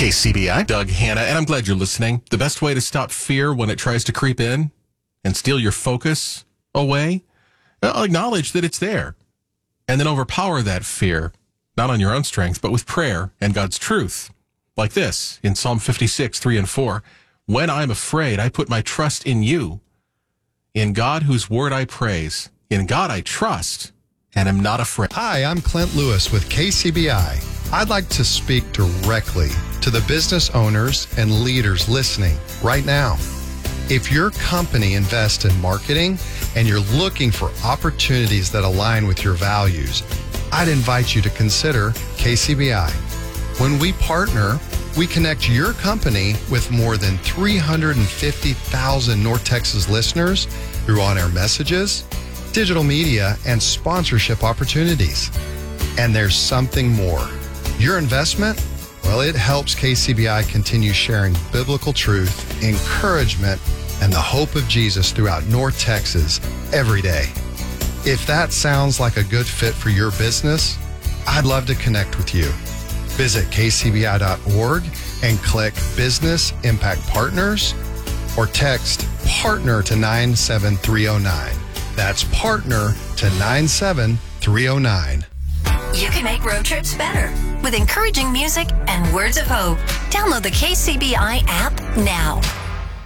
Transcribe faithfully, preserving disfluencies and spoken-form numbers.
K C B I. Doug Hanna, and I'm glad you're listening. The best way to stop fear when it tries to creep in and steal your focus away, well, acknowledge that it's there and then overpower that fear, not on your own strength, but with prayer and God's truth. Like this in Psalm fifty-six, three and four. When I'm afraid, I put my trust in you. In God whose word I praise. In God I trust and am not afraid. Hi, I'm Clint Lewis with K C B I. I'd like to speak directly to the business owners and leaders listening right now. If your company invests in marketing and you're looking for opportunities that align with your values, I'd invite you to consider K C B I. When we partner, we connect your company with more than three hundred fifty thousand North Texas listeners through on-air messages, digital media, and sponsorship opportunities. And there's something more. Your investment, well, it helps K C B I continue sharing biblical truth, encouragement, and the hope of Jesus throughout North Texas every day. If that sounds like a good fit for your business, I'd love to connect with you. Visit k c b i dot org and click Business Impact Partners or text PARTNER to nine seven three oh nine. That's PARTNER to nine seven three oh nine. You can make road trips better with encouraging music and words of hope. Download the K C B I app now.